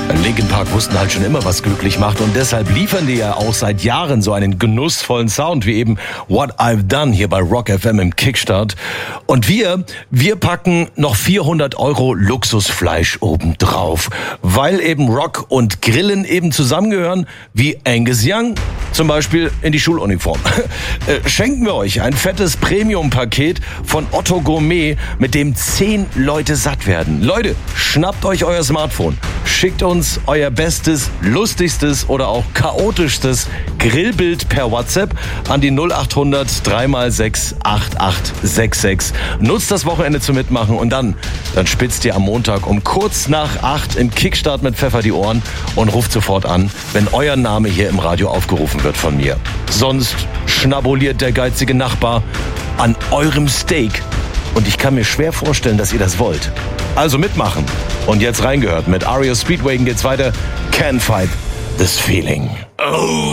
Linkin Park wussten halt schon immer, was glücklich macht und deshalb liefern die ja auch seit Jahren so einen genussvollen Sound wie eben What I've Done hier bei Rock FM im Kickstart. Und wir packen noch 400 € Luxusfleisch obendrauf, weil eben Rock und Grillen eben zusammengehören wie Angus Young zum Beispiel in die Schuluniform. Schenken wir euch ein fettes Premium-Paket von Otto Gourmet, mit dem 10 Leute satt werden. Leute, schnappt euch euer Smartphone, schickt uns euer bestes, lustigstes oder auch chaotischstes Grillbild per WhatsApp an die 0800 3x6 8866. Nutzt das Wochenende zum Mitmachen und dann spitzt ihr am Montag um kurz nach 8 im Kickstart mit Pfeffer die Ohren und ruft sofort an, wenn euer Name hier im Radio aufgerufen wird von mir. Sonst schnabuliert der geizige Nachbar an eurem Steak. Und ich kann mir schwer vorstellen, dass ihr das wollt. Also mitmachen. Und jetzt reingehört. Mit REO Speedwagon geht's weiter. Can't fight this feeling. Oh.